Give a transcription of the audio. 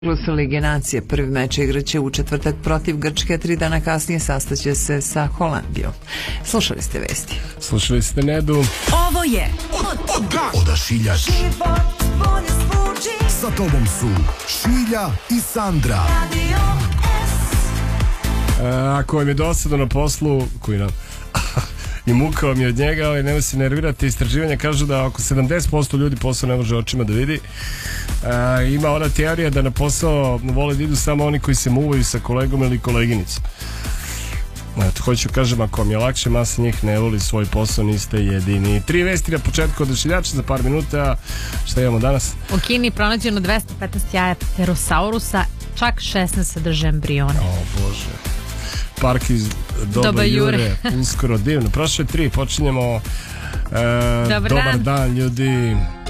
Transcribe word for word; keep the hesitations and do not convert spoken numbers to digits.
Plus Lige nacije. Prvi meč igraće u četvrtak protiv Grčke, tri dana kasnije sastaće se sa Holandijom. Slušali ste vesti. Slušali ste Nedu. Ovo je Odašiljač. Sa tobom su Šilja i Sandra. E, ako vam je dosadno na poslu, koji nam i muka vam je od njega, ali nema se nervirati. Istraživanja kažu da oko sedamdeset posto ljudi posao ne može očima da vidi. E, ima ona teorija da na posao vole da idu samo oni koji se muvaju sa kolegom ili koleginicom. Eto, hoću kažem, ako vam je lakše, masa njih ne voli svoj posao, niste jedini. Tri vesti na početku Odašiljača za par minuta. Šta imamo danas? U Kini pronađeno dvesta petnaest jaja pterosaurusa, čak šesnaest sadrže embrione. O Bože. Park iz Doba, Doba Jure, Jure. Uskoro divno. Prošle tri, počinjemo. E, dobar, dobar dan. dan ljudi.